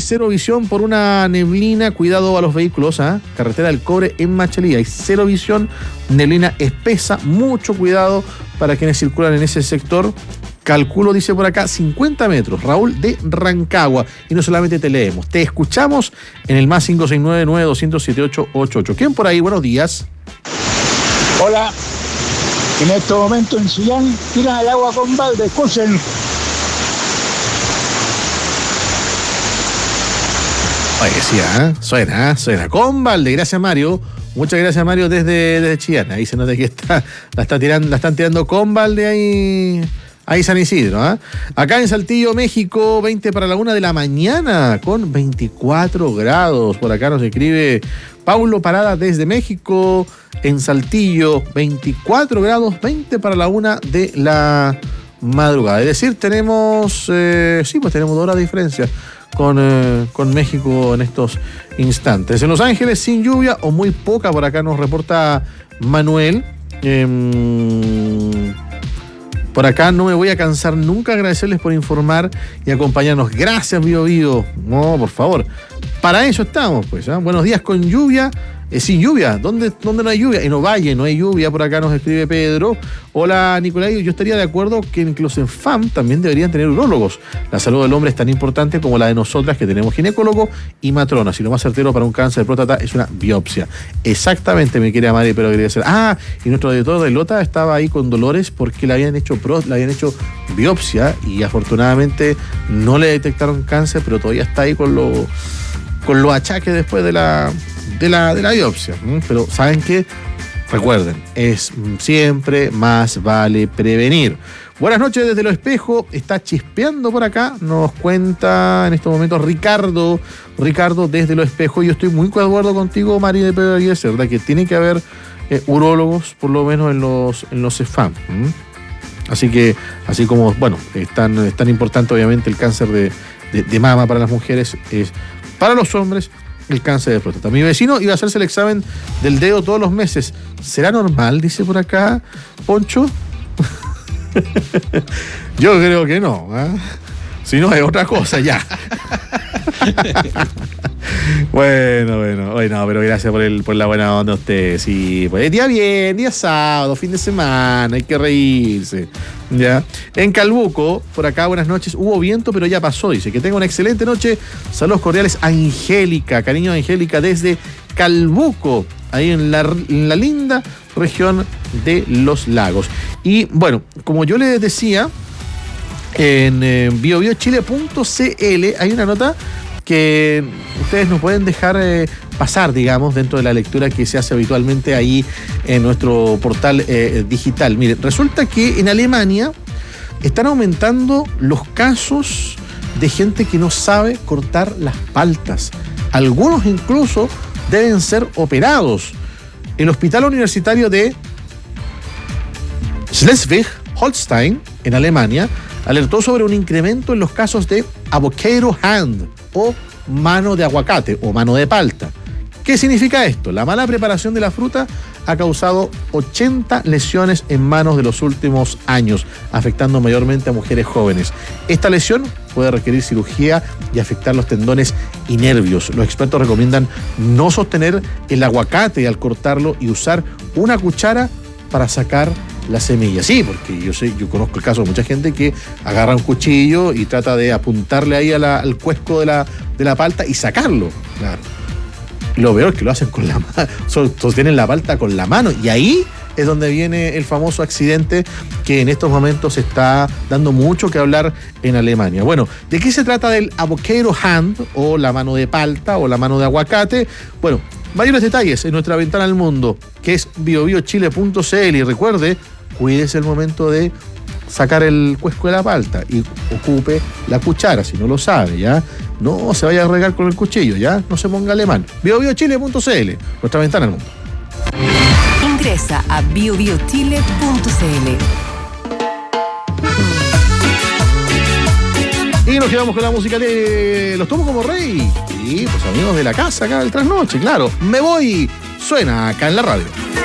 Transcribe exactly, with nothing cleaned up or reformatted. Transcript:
cero visión por una neblina. Cuidado a los vehículos, ¿eh? Carretera del Cobre en Machalí. Hay cero visión, neblina espesa. Mucho cuidado para quienes circulan en ese sector. Calculo, dice por acá, cincuenta metros. Raúl de Rancagua. Y no solamente te leemos, te escuchamos en el más cinco seis nueve, nueve dos cero siete ocho ocho ocho. ¿Quién por ahí? Buenos días. Hola. En estos momentos en Chillán tiran el agua con balde. Escuchen. Oye, sí, ¿eh? Suena, ¿eh? Suena. Con balde. Gracias, Mario. Muchas gracias, Mario, desde, desde Chillán. Ahí se nota que está, la, está tirando, la están tirando con balde ahí, ahí San Isidro. ¿eh? Acá en Saltillo, México, veinte para la una de la mañana, con veinticuatro grados. Por acá nos escribe Paulo Parada desde México. En Saltillo, veinticuatro grados, veinte para la una de la madrugada. Es decir, tenemos, eh, sí, pues tenemos dos horas de diferencia con, eh, con México en estos instantes. En Los Ángeles, sin lluvia o muy poca, por acá nos reporta Manuel. Eh, por acá no me voy a cansar nunca de agradecerles por informar y acompañarnos. Gracias, Bio Bio. No, por favor. Para eso estamos, pues. ¿eh? Buenos días con lluvia. Eh, sin lluvia, ¿Dónde, ¿dónde no hay lluvia? En Ovalle no hay lluvia, por acá nos escribe Pedro. Hola, Nicolai, yo estaría de acuerdo que en Closenfam también deberían tener urólogos. La salud del hombre es tan importante como la de nosotras, que tenemos ginecólogo y matronas, y lo más certero para un cáncer de próstata es una biopsia. Exactamente, mi querida Mari, pero quería hacer. Ah, y nuestro director de Lota estaba ahí con dolores porque le habían hecho pro, le habían hecho biopsia y afortunadamente no le detectaron cáncer, pero todavía está ahí con los con los achaques después de la de la, de la biopsia. Pero ¿saben qué? Recuerden, es siempre más vale prevenir. Buenas noches desde Lo Espejo, está chispeando por acá, nos cuenta en estos momentos Ricardo, Ricardo desde Lo Espejo. Yo estoy muy de acuerdo contigo, Mari de Pedro Aguirre, ¿verdad? Que tiene que haber eh, urólogos, por lo menos en los, en los CEFAM. ¿Mm? Así que, así como, bueno, es tan, es tan importante obviamente el cáncer de, de, de mama para las mujeres, es para los hombres el cáncer de próstata. Mi vecino iba a hacerse el examen del dedo todos los meses. ¿Será normal? Dice por acá Poncho. Yo creo que no. ¿eh? Si no, es otra cosa ya. Bueno, bueno, bueno, pero gracias por el por la buena onda a ustedes. Sí, pues día bien, día sábado, fin de semana, hay que reírse. Ya. En Calbuco, por acá, buenas noches. Hubo viento, pero ya pasó. Dice que tenga una excelente noche. Saludos cordiales, Angélica, cariño Angélica desde Calbuco, ahí en la, en la linda región de Los Lagos. Y bueno, como yo les decía, en eh, bio bio chile punto c l hay una nota que ustedes nos pueden dejar eh, pasar, digamos, dentro de la lectura que se hace habitualmente ahí en nuestro portal eh, digital. Miren, resulta que en Alemania están aumentando los casos de gente que no sabe cortar las paltas. Algunos incluso deben ser operados. El Hospital Universitario de Schleswig-Holstein, en Alemania, alertó sobre un incremento en los casos de avocado hand o mano de aguacate o mano de palta. ¿Qué significa esto? La mala preparación de la fruta ha causado ochenta lesiones en manos de los últimos años, afectando mayormente a mujeres jóvenes. Esta lesión puede requerir cirugía y afectar los tendones y nervios. Los expertos recomiendan no sostener el aguacate al cortarlo y usar una cuchara para sacar la semilla. Sí, porque yo sé, yo conozco el caso de mucha gente que agarra un cuchillo y trata de apuntarle ahí a la, al cuesco de la, de la palta y sacarlo. Claro. Lo peor es que lo hacen con la mano, sostienen la palta con la mano, y ahí es donde viene el famoso accidente que en estos momentos está dando mucho que hablar en Alemania. Bueno, ¿de qué se trata del avocado hand o la mano de palta o la mano de aguacate? Bueno, mayores detalles en nuestra ventana al mundo, que es bio bio chile punto c l, y recuerde, cuídese el momento de sacar el cuesco de la palta y ocupe la cuchara, si no lo sabe, ¿ya? No se vaya a regar con el cuchillo, ¿ya? No se ponga alemán. bio bio chile punto c l, nuestra ventana al mundo. Ingresa a bio bio chile punto c l. Y nos quedamos con la música de Los Tomo como Rey. Y pues amigos de la casa acá del Trasnoche, claro. Me voy, suena acá en la radio.